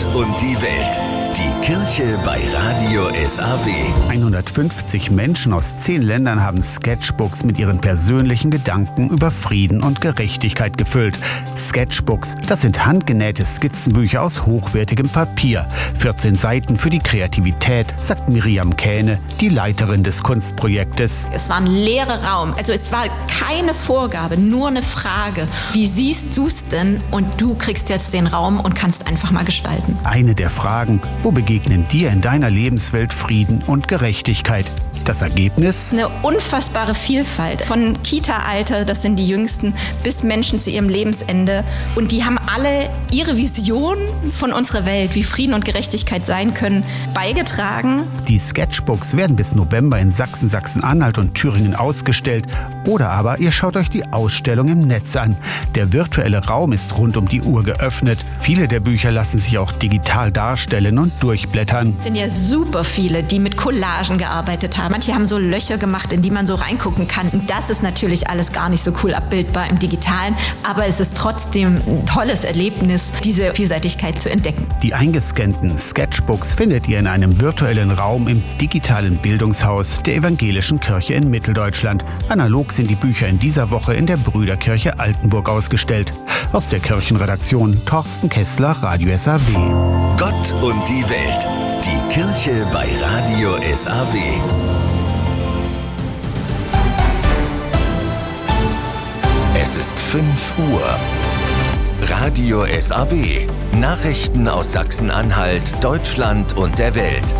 Gott und die Welt. Die Kirche bei Radio SAW. 150 Menschen aus 10 Ländern haben Sketchbooks mit ihren persönlichen Gedanken über Frieden und Gerechtigkeit gefüllt. Sketchbooks, das sind handgenähte Skizzenbücher aus hochwertigem Papier. 14 Seiten für die Kreativität, sagt Miriam Kähne, die Leiterin des Kunstprojektes. Es war ein leerer Raum, also es war keine Vorgabe, nur eine Frage. Wie siehst du es denn? Und du kriegst jetzt den Raum und kannst einfach mal gestalten. Eine der Fragen: Wo begegnen dir in deiner Lebenswelt Frieden und Gerechtigkeit? Das Ergebnis? Eine unfassbare Vielfalt. Von Kita-Alter, das sind die Jüngsten, bis Menschen zu ihrem Lebensende. Und die haben alle ihre Vision von unserer Welt, wie Frieden und Gerechtigkeit sein können, beigetragen. Die Sketchbooks werden bis November in Sachsen, Sachsen-Anhalt und Thüringen ausgestellt. Oder aber ihr schaut euch die Ausstellung im Netz an. Der virtuelle Raum ist rund um die Uhr geöffnet. Viele der Bücher lassen sich auch digital darstellen und durchblättern. Es sind ja super viele, die mit Collagen gearbeitet haben. Manche haben so Löcher gemacht, in die man so reingucken kann. Und das ist natürlich alles gar nicht so cool abbildbar im Digitalen. Aber es ist trotzdem ein tolles Erlebnis, diese Vielseitigkeit zu entdecken. Die eingescannten Sketchbooks findet ihr in einem virtuellen Raum im digitalen Bildungshaus der Evangelischen Kirche in Mitteldeutschland. Analog sind die Bücher in dieser Woche in der Brüderkirche Altenburg ausgestellt. Aus der Kirchenredaktion Thorsten Kessler, Radio SAW. Gott und die Welt. Die Kirche bei Radio SAW. Es ist 5 Uhr. Radio SAW. Nachrichten aus Sachsen-Anhalt, Deutschland und der Welt.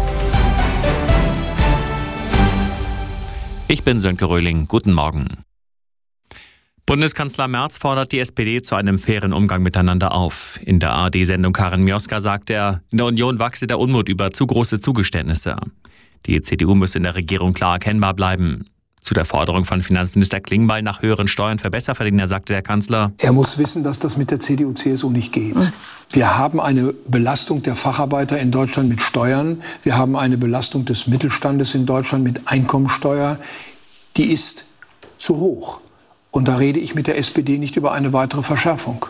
Ich bin Sönke Röhling. Guten Morgen. Bundeskanzler Merz fordert die SPD zu einem fairen Umgang miteinander auf. In der ARD-Sendung Karin Mioska sagt er, in der Union wachse der Unmut über zu große Zugeständnisse. Die CDU müsse in der Regierung klar erkennbar bleiben. Zu der Forderung von Finanzminister Klingbeil nach höheren Steuern für Besserverdiener sagte der Kanzler: Er muss wissen, dass das mit der CDU-CSU nicht geht. Wir haben eine Belastung der Facharbeiter in Deutschland mit Steuern. Wir haben eine Belastung des Mittelstandes in Deutschland mit Einkommensteuer. Die ist zu hoch. Und da rede ich mit der SPD nicht über eine weitere Verschärfung.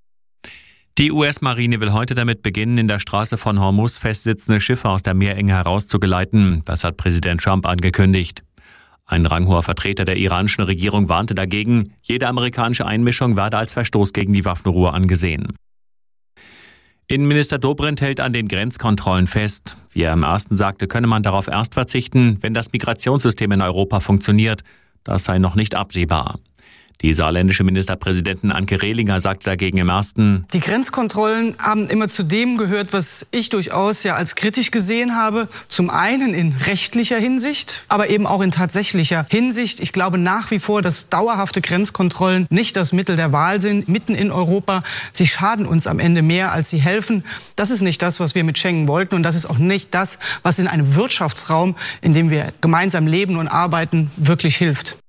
Die US-Marine will heute damit beginnen, in der Straße von Hormuz festsitzende Schiffe aus der Meerenge herauszugeleiten. Das hat Präsident Trump angekündigt. Ein ranghoher Vertreter der iranischen Regierung warnte dagegen, jede amerikanische Einmischung werde als Verstoß gegen die Waffenruhe angesehen. Innenminister Dobrindt hält an den Grenzkontrollen fest. Wie er im ersten sagte, könne man darauf erst verzichten, wenn das Migrationssystem in Europa funktioniert. Das sei noch nicht absehbar. Die saarländische Ministerpräsidentin Anke Rehlinger sagte dagegen im ersten: Die Grenzkontrollen haben immer zu dem gehört, was ich durchaus ja als kritisch gesehen habe. Zum einen in rechtlicher Hinsicht, aber eben auch in tatsächlicher Hinsicht. Ich glaube nach wie vor, dass dauerhafte Grenzkontrollen nicht das Mittel der Wahl sind, mitten in Europa. Sie schaden uns am Ende mehr, als sie helfen. Das ist nicht das, was wir mit Schengen wollten. Und das ist auch nicht das, was in einem Wirtschaftsraum, in dem wir gemeinsam leben und arbeiten, wirklich hilft.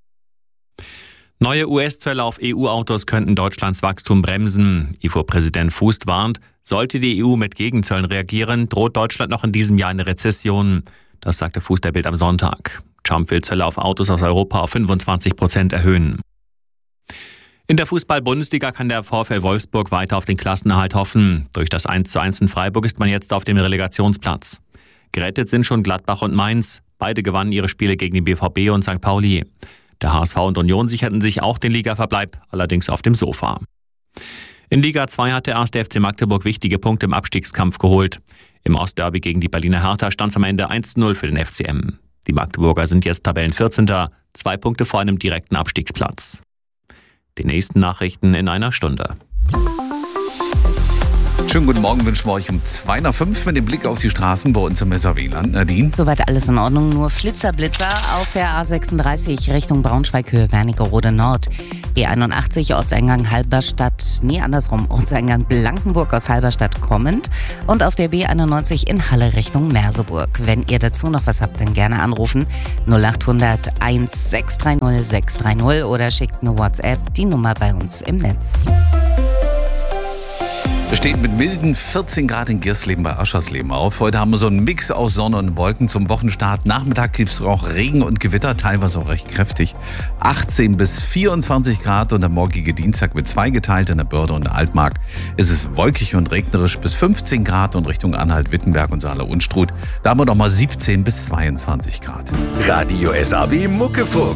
Neue US-Zölle auf EU-Autos könnten Deutschlands Wachstum bremsen. IFO-Präsident Fußt warnt, sollte die EU mit Gegenzöllen reagieren, droht Deutschland noch in diesem Jahr eine Rezession. Das sagte Fußt der Bild am Sonntag. Trump will Zölle auf Autos aus Europa auf 25% erhöhen. In der Fußball-Bundesliga kann der VfL Wolfsburg weiter auf den Klassenerhalt hoffen. Durch das 1:1 in Freiburg ist man jetzt auf dem Relegationsplatz. Gerettet sind schon Gladbach und Mainz. Beide gewannen ihre Spiele gegen den BVB und St. Pauli. Der HSV und Union sicherten sich auch den Ligaverbleib, allerdings auf dem Sofa. In Liga 2 hat der 1. FC Magdeburg wichtige Punkte im Abstiegskampf geholt. Im Ostderby gegen die Berliner Hertha stand es am Ende 1:0 für den FCM. Die Magdeburger sind jetzt Tabellen-14., 2 Punkte vor einem direkten Abstiegsplatz. Die nächsten Nachrichten in einer Stunde. Schönen guten Morgen wünschen wir euch um 2:05 mit dem Blick auf die Straßen bei uns im SAW-Land. Nadine? Soweit alles in Ordnung, nur Flitzer auf der A36 Richtung Braunschweig-Höhe Wernigerode Nord. E81 Ortseingang Halberstadt, Ortseingang Blankenburg aus Halberstadt kommend. Und auf der B91 in Halle Richtung Merseburg. Wenn ihr dazu noch was habt, dann gerne anrufen. 0800 1630 630 oder schickt eine WhatsApp, die Nummer bei uns im Netz. Es steht mit milden 14 Grad in Giersleben bei Aschersleben auf. Heute haben wir so einen Mix aus Sonne und Wolken zum Wochenstart. Nachmittag gibt es auch Regen und Gewitter, teilweise auch recht kräftig. 18 bis 24 Grad und der morgige Dienstag mit zweigeteilt in der Börde und der Altmark. Es ist wolkig und regnerisch bis 15 Grad und Richtung Anhalt, Wittenberg und Saale-Unstrut. Da haben wir noch mal 17 bis 22 Grad. Radio SAW Muckefuck.